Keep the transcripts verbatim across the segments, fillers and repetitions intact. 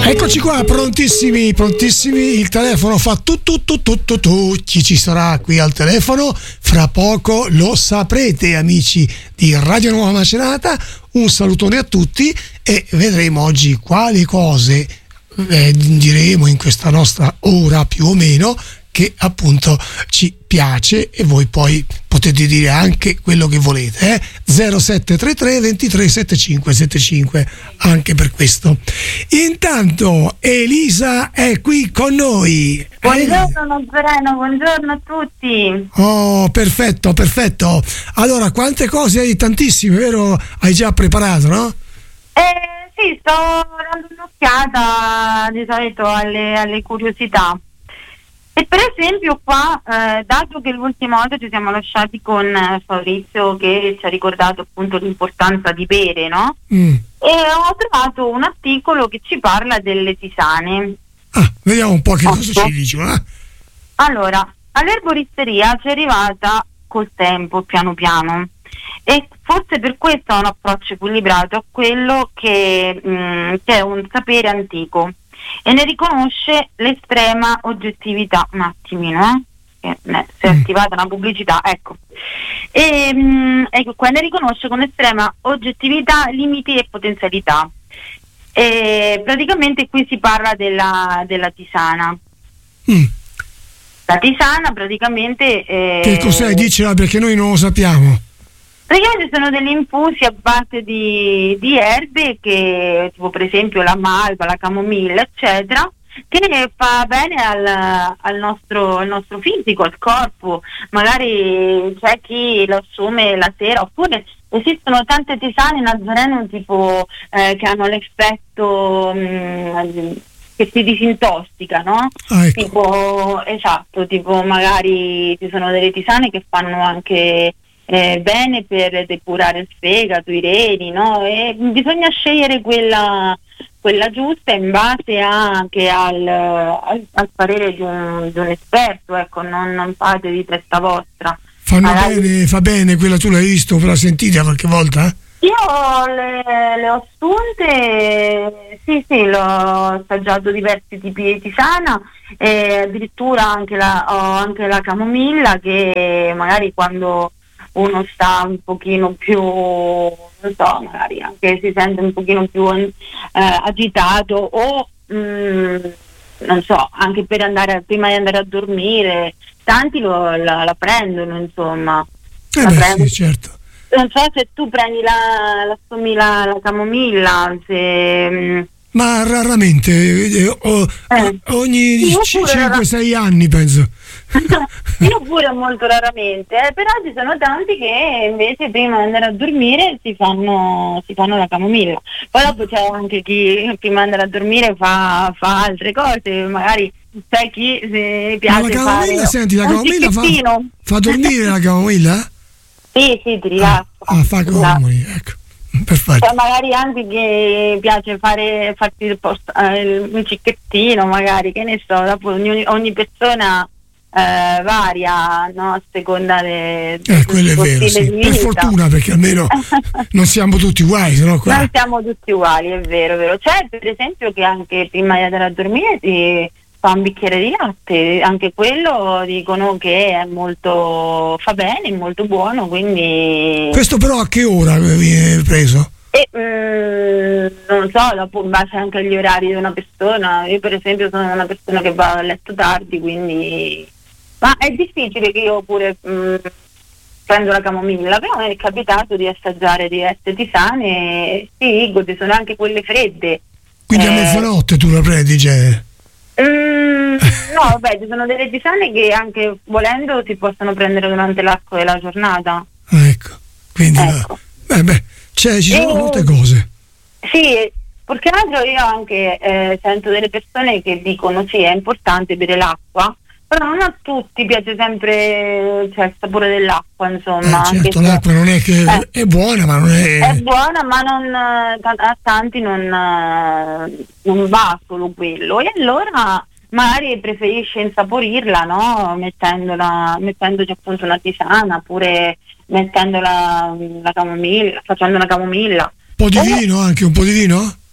Eccoci qua, prontissimi, prontissimi. Il telefono fa tu tu tu tu tu tu. Chi ci sarà qui al telefono? Fra poco lo saprete, amici di Radio Nuova Macerata. Un salutone a tutti e vedremo oggi quali cose eh, diremo in questa nostra ora più o meno, che appunto ci piace, e voi poi potete dire anche quello che volete, eh? zero sette tre tre ventitré settantacinque settantacinque anche per questo. Intanto Elisa è qui con noi. Buongiorno Nazareno, buongiorno a tutti. Oh, perfetto, perfetto. Allora, quante cose hai? Tantissime, vero? Hai già preparato, no? Eh sì, sto dando un'occhiata di solito alle, alle curiosità. E per esempio qua, eh, dato che l'ultima volta ci siamo lasciati con eh, Fabrizio che ci ha ricordato appunto l'importanza di bere, no? Mm. E ho trovato un articolo che ci parla delle tisane. Ah, vediamo un po' che cosa ci dicono. Eh? Allora, all'erboristeria ci è arrivata col tempo, piano piano. E forse per questo ha un approccio equilibrato a quello che, mh, che è un sapere antico. E ne riconosce l'estrema oggettività. Un attimino, eh? eh si è attivata una pubblicità, ecco. E, mh, ecco qua, ne riconosce con estrema oggettività limiti e potenzialità. E praticamente qui si parla della, della tisana. Mm. La tisana praticamente eh, che cos'è? Dicela, perché noi non lo sappiamo. Praticamente sono degli infusi a base di, di erbe, che tipo per esempio la malva, la camomilla, eccetera, che fa bene al, al, nostro, al nostro fisico, al corpo. Magari c'è chi lo assume la sera, oppure esistono tante tisane Nazareno tipo eh, che hanno l'effetto mh, che si disintossica, no? Ah, ecco. Tipo, esatto, tipo magari ci sono delle tisane che fanno anche Eh, bene per depurare il fegato, i reni, no? E bisogna scegliere quella, quella giusta in base anche al, al, al parere di un, di un esperto, ecco, non, non fate di testa vostra. Fanno Magari... bene, fa bene quella, tu l'hai visto, l'hai sentita qualche volta? Io le, le ho assunte, sì sì, l'ho assaggiato diversi tipi di tisana, e addirittura anche la, ho anche la camomilla, che magari quando uno sta un pochino più, non so, magari anche si sente un pochino più eh, agitato o mh, non so, anche per andare, prima di andare a dormire, tanti lo, la, la prendono, insomma. Eh la beh, prendo. sì, certo. Non so se tu prendi la, la, la, la camomilla, se... Mh, ma raramente, eh, o, eh. ogni cinque sei anni penso. Io pure molto raramente, eh, però ci sono tanti che invece prima di andare a dormire si fanno, si fanno la camomilla. Poi dopo c'è anche chi prima di andare a dormire fa, fa altre cose, magari c'è chi si piace. Ma la camomilla, fare senti, la camomilla fa, fa dormire la camomilla? Sì, sì, ti rilassa. Ah, ah fa camomilla, ecco. Perfetto. Cioè, magari anche che piace fare farti il post, eh, un cicchettino, magari, che ne so, dopo ogni, ogni persona eh, varia, no? A seconda de, eh, quello è vero, sì. Per fortuna, perché almeno non siamo tutti uguali, sennò qua... non siamo tutti uguali, è vero, è vero. C'è per esempio che anche prima di andare a dormire si fa un bicchiere di latte, anche quello dicono che è molto, fa bene, è molto buono, quindi... Questo però a che ora viene preso? E, mm, non so, dopo in base anche agli orari di una persona. Io per esempio sono una persona che va a letto tardi, quindi... ma è difficile che io pure mm, prendo la camomilla, però mi è capitato di assaggiare diverse tisane, sì, ci sono anche quelle fredde. Quindi eh, a mezzanotte tu la prendi, cioè... Mm, no, vabbè, ci sono delle tisane che anche volendo si possono prendere durante l'arco della giornata. Ah, ecco, quindi ecco. Beh, beh, cioè, ci sono e, molte cose. Sì, perché altro io anche eh, sento delle persone che dicono sì, è importante bere l'acqua, però non a tutti piace sempre, cioè, il sapore dell'acqua, insomma. Eh, certo, l'acqua non è che eh, è buona, ma non è... È buona, ma non, a tanti non, non va solo quello. E allora magari preferisce insaporirla, no? Mettendola, mettendoci appunto una tisana, oppure mettendo la, la camomilla, facendo una camomilla. Un po' di vino, anche un po' di vino?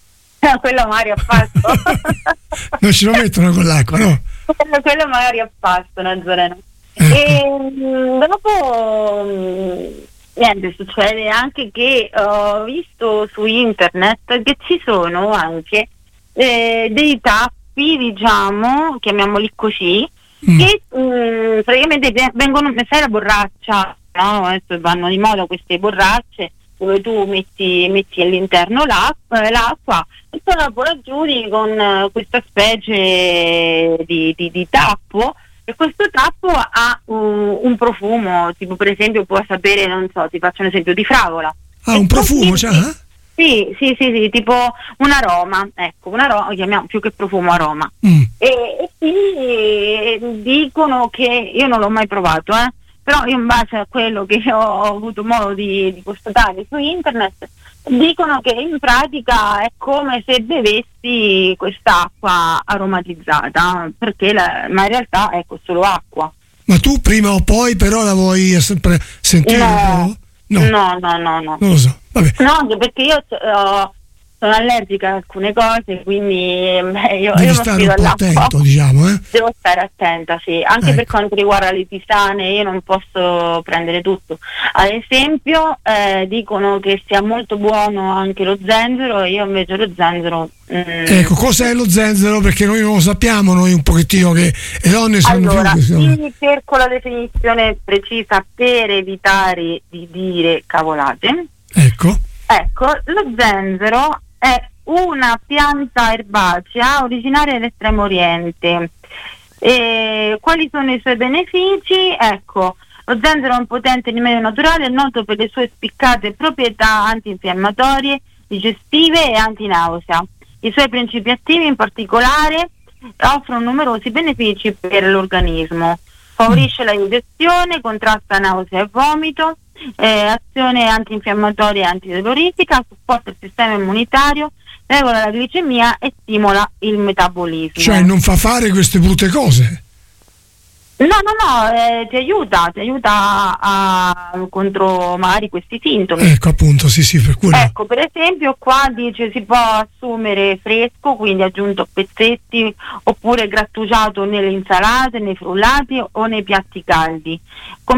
quello magari a pasto. Non ce lo mettono con l'acqua, no? quello, quello magari a pasto, Nazareno. Eh. E mh, dopo mh, niente, succede anche che ho visto su internet che ci sono anche eh, dei tappi, diciamo, chiamiamoli così, mm. che mh, praticamente vengono, sai la borraccia, no? Adesso vanno di moda queste borracce dove tu metti, metti all'interno l'acqua, l'acqua e poi dopo la chiudi con uh, questa specie di, di, di tappo, e questo tappo ha uh, un profumo, tipo per esempio può sapere, non so, ti faccio un esempio di fragola. Ah, e un profumo, sì, cioè? Eh? Sì, sì, sì, sì, tipo un aroma, ecco, un aroma, chiamiamo più che profumo aroma. Mm. E, e quindi dicono che, io non l'ho mai provato, eh, però io in base a quello che ho, ho avuto modo di, di constatare su internet, dicono che in pratica è come se bevessi quest'acqua aromatizzata, perché la, ma in realtà è solo acqua. Ma tu prima o poi però la vuoi sempre sentire? No, no, no, no, no, no. Non lo so, vabbè. No, anche perché io uh, sono allergica a alcune cose, quindi beh, io, Devi io stare un po' all'acqua. attento, diciamo, eh? Devo stare attenta, sì, anche Ecco. per quanto riguarda le tisane io non posso prendere tutto. Ad esempio eh, dicono che sia molto buono anche lo zenzero, e io invece lo zenzero mm, Ecco, cos'è lo zenzero? Perché noi non lo sappiamo, noi un pochettino che le donne sanno allora, più questo. vi cerco la definizione precisa per evitare di dire cavolate. Ecco. Ecco, lo zenzero è una pianta erbacea originaria dell'Estremo Oriente. E quali sono i suoi benefici? Ecco, lo zenzero è un potente rimedio naturale, è noto per le sue spiccate proprietà antinfiammatorie, digestive e antinausea. I suoi principi attivi in particolare offrono numerosi benefici per l'organismo. Favorisce la digestione, contrasta nausea e vomito, eh, azione antinfiammatoria e antidolorifica, supporta il sistema immunitario, regola la glicemia e stimola il metabolismo. Cioè non fa fare queste brutte cose. No, no, no, eh, ti aiuta, ti aiuta a, a contro magari questi sintomi. Ecco, appunto, sì, sì, per quello. Ecco, per esempio qua dice si può assumere fresco, quindi aggiunto a pezzetti, oppure grattugiato nelle insalate, nei frullati o nei piatti caldi. Come